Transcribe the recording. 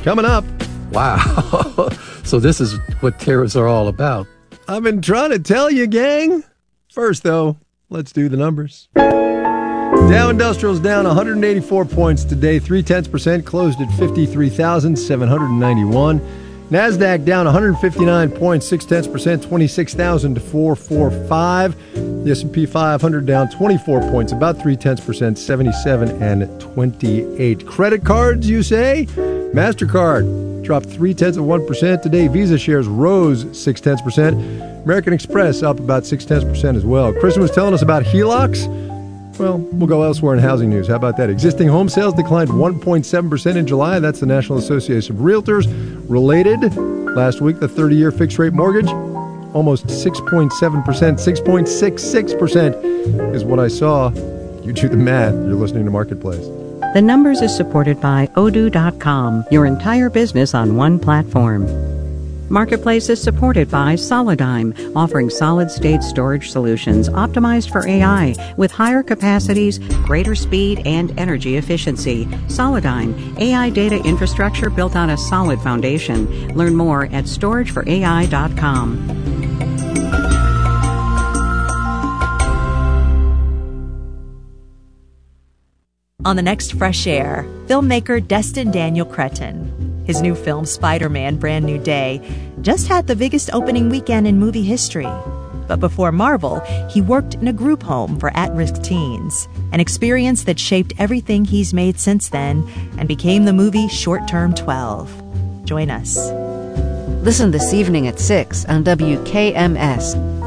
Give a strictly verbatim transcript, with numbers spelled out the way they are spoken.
Coming up. Wow. So this is what tariffs are all about. I've been trying to tell you, gang. First, though, let's do the numbers. Dow Industrial's down one hundred eighty-four points today, three tenths percent, closed at fifty-three thousand seven hundred ninety-one. NASDAQ down one hundred fifty-nine points, six tenths percent, twenty-six thousand four hundred forty-five. The S and P five hundred down twenty-four points, about three tenths percent, seventy-seven and twenty-eight. Credit cards, you say? MasterCard dropped three tenths of one percent today. Visa shares rose six tenths percent. American Express up about six tenths percent as well. Kristen was telling us about H E L O Cs. Well, we'll go elsewhere in housing news. How about that? Existing home sales declined one point seven percent in July. That's the National Association of Realtors. Related, last week, the thirty-year fixed-rate mortgage, almost six point seven percent. six point six six percent is what I saw. You do the math. You're listening to Marketplace. The Numbers is supported by Odoo dot com, your entire business on one platform. Marketplace is supported by Solidigm, offering solid-state storage solutions optimized for A I with higher capacities, greater speed, and energy efficiency. Solidigm, A I data infrastructure built on a solid foundation. Learn more at storage for A I dot com. On the next Fresh Air, filmmaker Destin Daniel Cretton. His new film, Spider-Man: Brand New Day, just had the biggest opening weekend in movie history. But before Marvel, he worked in a group home for at-risk teens, an experience that shaped everything he's made since then and became the movie Short Term twelve. Join us. Listen this evening at six on W K M S.